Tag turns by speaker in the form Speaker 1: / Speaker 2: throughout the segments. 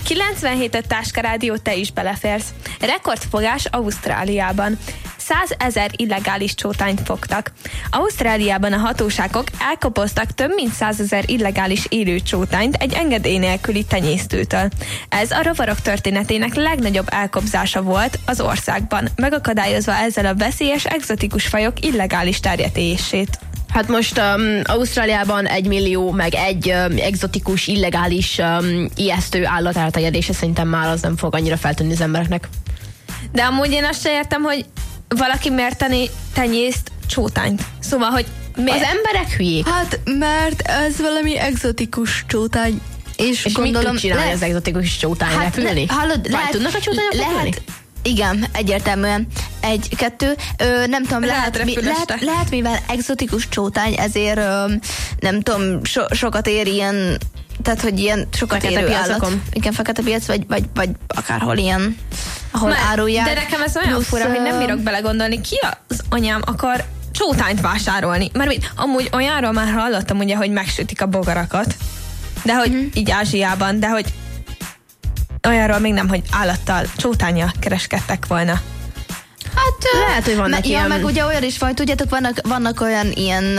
Speaker 1: 97 Táskarádió, te is beleférsz. Rekordfogás Ausztráliában. 100 000 illegális csótányt fogtak. Ausztráliában a hatóságok elkoboztak több mint 100 000 illegális élő csótányt egy engedély nélküli tenyésztőtől. Ez a rovarok történetének legnagyobb elkobzása volt az országban, megakadályozva ezzel a veszélyes egzotikus fajok illegális terjedését.
Speaker 2: Hát most Ausztráliában 1 millió, meg egy egzotikus, illegális, ijesztő állat elterjedése szerintem már az nem fog annyira feltűnni az embereknek.
Speaker 1: De amúgy én azt sem értem, hogy valaki miért tenyészt csótányt. Szóval, hogy miért?
Speaker 2: Az emberek hülyék.
Speaker 3: Hát, mert ez valami egzotikus csótány. És
Speaker 2: gondolom, mit tud csinálni az egzotikus csótány?
Speaker 3: Hát
Speaker 2: repülni?
Speaker 3: Hallod,
Speaker 2: lehet, tudnak a csótányok repülni?
Speaker 3: Igen, egyértelműen. 1, 2, nem tudom, lehet mivel egzotikus csótány, ezért nem tudom, sokat ér ilyen, tehát hogy ilyen sokat érő állat. Igen, fekete piac, vagy akárhol ilyen, ahol árulják.
Speaker 1: De nekem ez olyan fura, hogy nem bírok belegondolni, ki az anyám akar csótányt vásárolni. Mert amúgy olyanról már hallottam, ugye, hogy megsütik a bogarakat, de hogy így Ázsiában, de hogy olyanról még nem, hogy állattal, csótánnyal kereskedtek volna.
Speaker 3: Hát lehet, hogy vannak ilyen. Ja, meg ugye olyan is van, tudjátok, vannak olyan ilyen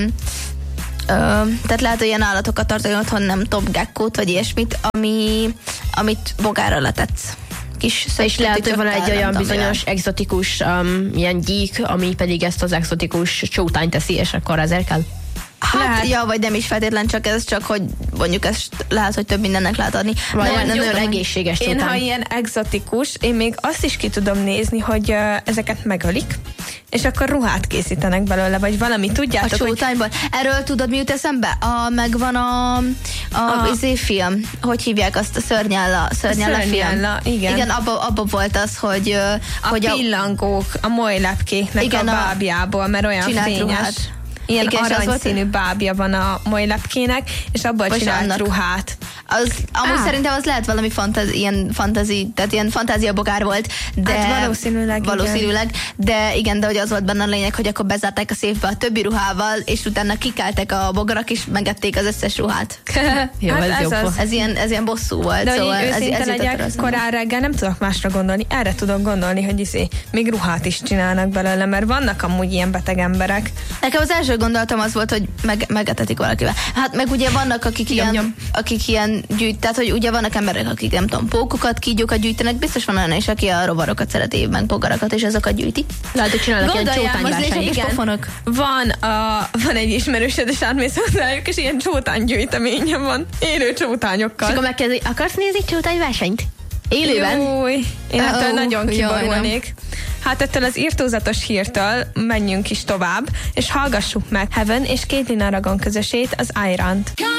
Speaker 3: tehát lehet olyan állatokat tartani otthon, nem tudom, gekkót, vagy ilyesmit, amit bogára letetsz.
Speaker 2: És lehet, hogy van egy olyan bizonyos egzotikus ilyen gyík, ami pedig ezt az egzotikus csótányt teszi, és akkor ezért kell.
Speaker 3: Hát, ja, vagy nem is feltétlen csak ez, csak hogy mondjuk ezt lehet, hogy több mindennek lehet adni.
Speaker 2: Vagy nem olyan egészséges csótány.
Speaker 1: Én, ha ilyen egzotikus, én még azt is ki tudom nézni, hogy ezeket megölik, és akkor ruhát készítenek belőle, vagy valami, tudjátok,
Speaker 3: a csótányban. Erről tudod, mi jut eszembe? Megvan a film. Hogy hívják azt? A Szörnyálla film. Igen, abba volt az, hogy
Speaker 1: a pillangók, a molylepkéknek a bábjából, mert olyan fényes. Ruhát. Ilyen aranyszínű bábja van a molylepkének, és abból csinált ruhát.
Speaker 3: Amúgy szerintem az lehet valami tehát ilyen fantáziabogár volt, de
Speaker 1: hát valószínűleg,
Speaker 3: de igen, de hogy az volt benne a lényeg, hogy akkor bezárták a széfbe a többi ruhával, és utána kikeltek a bogarak, és megették az összes ruhát.
Speaker 2: Jó, hát
Speaker 3: ez ilyen bosszú volt.
Speaker 1: De szóval hogy őszinte legyek, korán reggel nem tudok másra gondolni, erre tudok gondolni, hogy még ruhát is csinálnak belőle, mert vannak amúgy ilyen beteg emberek.
Speaker 3: Nekem az első gondolatom az volt, hogy megetetik valakivel. Hát meg ugye vannak, akik ilyen gyűjt, tehát hogy ugye vannak emberek, akik nem tudom, pókokat, kígyókat gyűjtenek, biztos van olyan is, aki a rovarokat szereti, meg bogarakat, és azokat gyűjti.
Speaker 2: Lehet, hogy csinálnak ilyen csótányvásárlók.
Speaker 1: Van egy ismerősöd, és átmész hozzájuk, és ilyen csótánygyűjteménye van, élő csótányokkal.
Speaker 2: És akkor megkezdi, akarsz nézni csótányversenyt? Élőben?
Speaker 1: Én ettől nagyon kiborulnék. Hát ettől az irtózatos hírtől menjünk is tovább, és hallgassuk meg Heaven és Caitlin Aragon közösét, az Iron-t.